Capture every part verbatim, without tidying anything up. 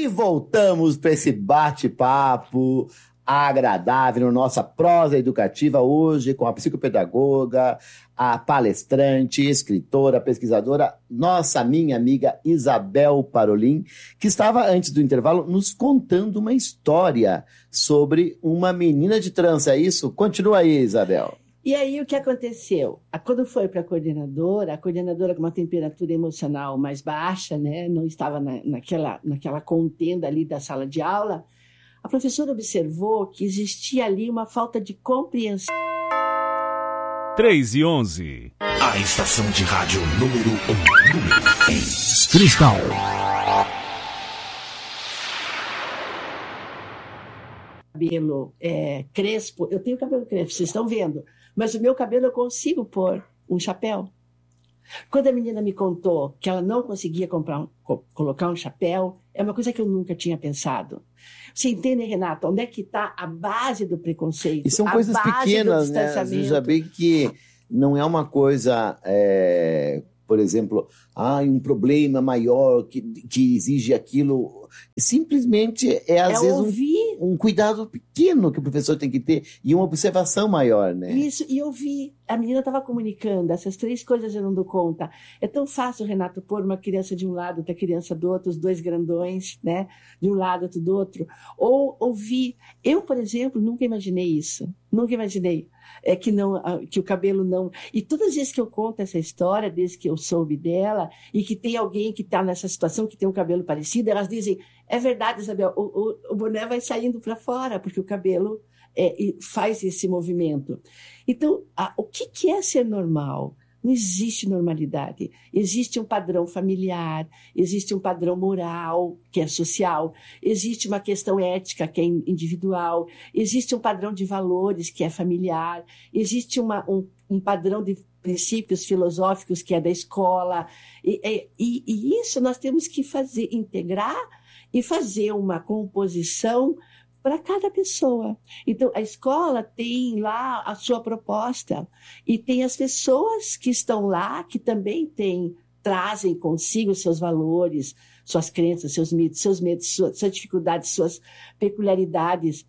E voltamos para esse bate-papo agradável na nossa prosa educativa hoje com a psicopedagoga, a palestrante, escritora, pesquisadora, nossa minha amiga Isabel Parolin, que estava antes do intervalo nos contando uma história sobre uma menina de trança, é isso? Continua aí, Isabel. E aí o que aconteceu? Quando foi para a coordenadora, a coordenadora com uma temperatura emocional mais baixa, né, não estava na, naquela, naquela contenda ali da sala de aula, a professora observou que existia ali uma falta de compreensão. três e onze. A estação de rádio número um. Número dez. Cristal. Cabelo é, crespo, eu tenho cabelo crespo, vocês estão vendo, mas o meu cabelo eu consigo pôr um chapéu. Quando a menina me contou que ela não conseguia comprar um, co- colocar um chapéu, é uma coisa que eu nunca tinha pensado. Você entende, Renato, onde é que está a base do preconceito? E são a coisas base pequenas, do né? distanciamento. Já bem que não é uma coisa, é, por exemplo, ah, um problema maior que, que exige aquilo. Simplesmente é, às É vezes, ouvir. um, um cuidado pequeno que o professor tem que ter e uma observação maior, né? Isso, e eu vi, a menina estava comunicando, essas três coisas eu não dou conta. É tão fácil, Renato, pôr uma criança de um lado, outra criança do outro, os dois grandões, né? De um lado, outro do outro. Ou ouvir. Eu, por exemplo, nunca imaginei isso. Nunca imaginei é, que, não, que o cabelo não... E todas as vezes que eu conto essa história, desde que eu soube dela, e que tem alguém que está nessa situação, que tem um cabelo parecido, elas dizem, é verdade, Isabel, o, o, o boné vai saindo para fora, porque o cabelo é, faz esse movimento. Então, a, o que, que é ser normal? Não existe normalidade. Existe um padrão familiar, existe um padrão moral, que é social, existe uma questão ética, que é individual, existe um padrão de valores, que é familiar, existe uma, um, um padrão de princípios filosóficos, que é da escola. E, e, e isso nós temos que fazer, integrar e fazer uma composição para cada pessoa. Então, a escola tem lá a sua proposta e tem as pessoas que estão lá que também têm, trazem consigo seus valores, suas crenças, seus mitos, seus medos, suas, suas dificuldades, suas peculiaridades.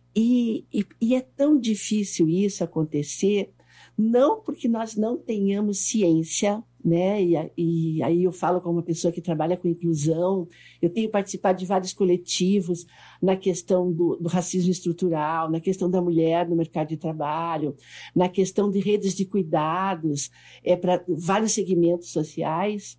E, e, e é tão difícil isso acontecer, não porque nós não tenhamos ciência, né? E, e aí eu falo como uma pessoa que trabalha com inclusão, eu tenho participado de vários coletivos na questão do, do racismo estrutural, na questão da mulher no mercado de trabalho, na questão de redes de cuidados, é, para vários segmentos sociais.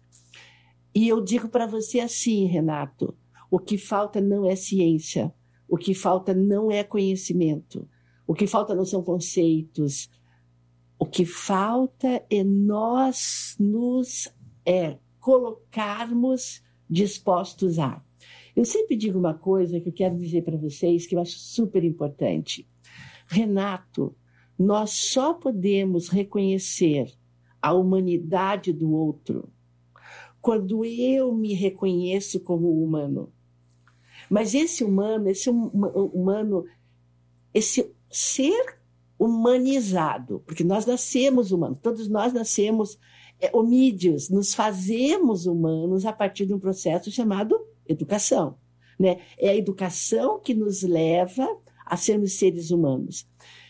E eu digo para você assim, Renato, o que falta não é ciência, o que falta não é conhecimento, o que falta não são conceitos. O que falta é nós nos é, colocarmos dispostos a. Eu sempre digo uma coisa que eu quero dizer para vocês, que eu acho super importante. Renato, nós só podemos reconhecer a humanidade do outro quando eu me reconheço como humano. Mas esse humano, esse hum, humano, esse ser humanizado, porque nós nascemos humanos, todos nós nascemos é, homídeos, nos fazemos humanos a partir de um processo chamado educação, né? É a educação que nos leva a sermos seres humanos.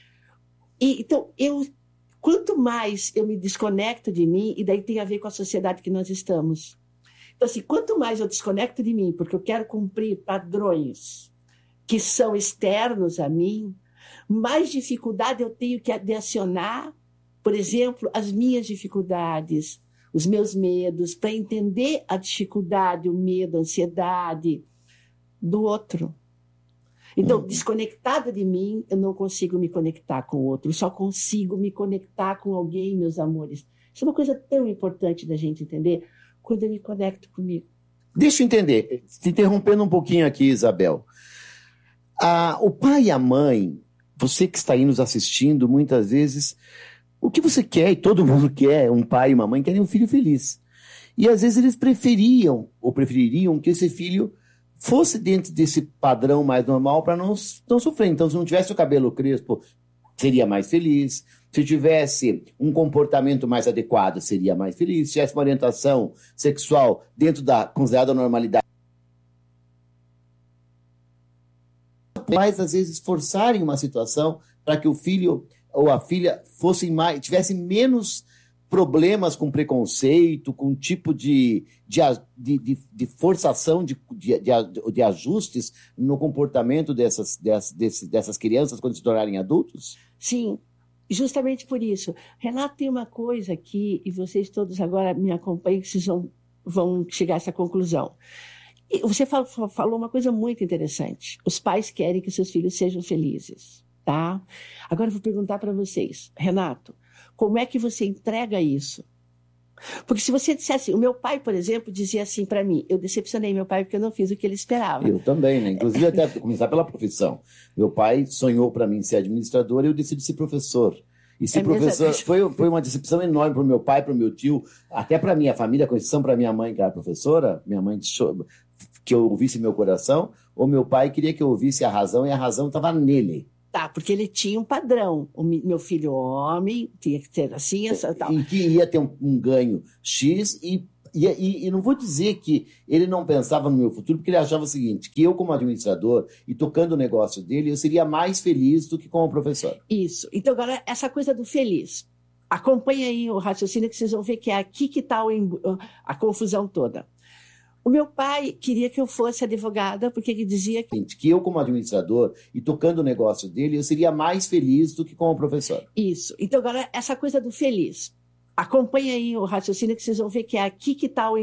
E, então, eu, quanto mais eu me desconecto de mim, e daí tem a ver com a sociedade que nós estamos. Então, assim, quanto mais eu desconecto de mim, porque eu quero cumprir padrões que são externos a mim, mais dificuldade eu tenho que acionar, por exemplo, as minhas dificuldades, os meus medos, para entender a dificuldade, o medo, a ansiedade do outro. Então, uhum. Desconectada de mim, eu não consigo me conectar com o outro, eu só consigo me conectar com alguém, meus amores. Isso é uma coisa tão importante da gente entender quando eu me conecto comigo. Deixa eu entender, te interrompendo um pouquinho aqui, Isabel. Ah, o pai e a mãe, você que está aí nos assistindo, muitas vezes, o que você quer, e todo mundo quer, um pai e uma mãe querem um filho feliz. E às vezes eles preferiam, ou prefeririam que esse filho fosse dentro desse padrão mais normal para não, não sofrer. Então, se não tivesse o cabelo crespo, seria mais feliz. Se tivesse um comportamento mais adequado, seria mais feliz. Se tivesse uma orientação sexual dentro da considerada normalidade, pais, às vezes, forçarem uma situação para que o filho ou a filha fossem mais, tivessem menos problemas com preconceito, com um tipo de, de, de, de forçação de, de, de, de ajustes no comportamento dessas, dessas, dessas crianças quando se tornarem adultos? Sim, justamente por isso. Renato, tem uma coisa aqui, e vocês todos agora me acompanhem, que vocês vão, vão chegar a essa conclusão. E você falou, falou uma coisa muito interessante. Os pais querem que seus filhos sejam felizes, tá? Agora eu vou perguntar para vocês, Renato, como é que você entrega isso? Porque se você dissesse, o meu pai, por exemplo, dizia assim para mim, eu decepcionei meu pai porque eu não fiz o que ele esperava. Eu também, né? Inclusive até começar pela profissão. Meu pai sonhou para mim ser administrador e eu decidi ser professor. E ser é professor foi, foi uma decepção enorme para o meu pai, para o meu tio, até para a minha família, com exceção para minha mãe, que era professora. Minha mãe que eu ouvisse meu coração, ou meu pai queria que eu ouvisse a razão e a razão estava nele. Tá, porque ele tinha um padrão. O meu filho homem tinha que ser assim, essa tal. E que ia ter um, um ganho X e, e, e, e não vou dizer que ele não pensava no meu futuro, porque ele achava o seguinte, que eu como administrador e tocando o negócio dele, eu seria mais feliz do que como professor. Isso. Então agora, essa coisa do feliz. Acompanha aí o raciocínio que vocês vão ver que é aqui que está a confusão toda. O meu pai queria que eu fosse advogada, porque ele dizia que... que eu, como administrador, e tocando o negócio dele, eu seria mais feliz do que como professor. Isso. Então, agora, essa coisa do feliz. Acompanha aí o raciocínio que vocês vão ver que é aqui que está